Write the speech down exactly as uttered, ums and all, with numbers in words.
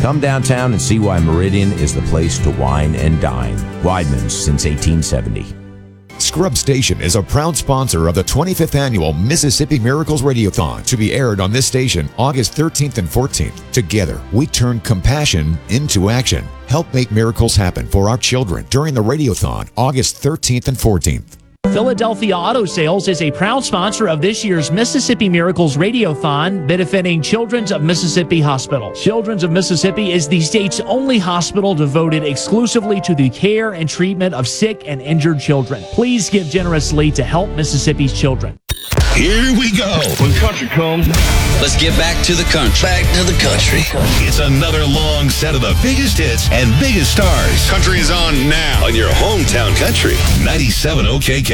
Come downtown and see why Meridian is the place to wine and dine. Weidman's since eighteen seventy. Scrub Station is a proud sponsor of the twenty-fifth Annual Mississippi Miracles Radiothon, to be aired on this station August thirteenth and fourteenth. Together, we turn compassion into action. Help make miracles happen for our children during the Radiothon August thirteenth and fourteenth. Philadelphia Auto Sales is a proud sponsor of this year's Mississippi Miracles Radiothon, benefiting Children's of Mississippi Hospital. Children's of Mississippi is the state's only hospital devoted exclusively to the care and treatment of sick and injured children. Please give generously to help Mississippi's children. Here we go. When country comes, let's get back to the country. Back to the country. It's another long set of the biggest hits and biggest stars. Country is on now on your hometown country. ninety-seven O K K.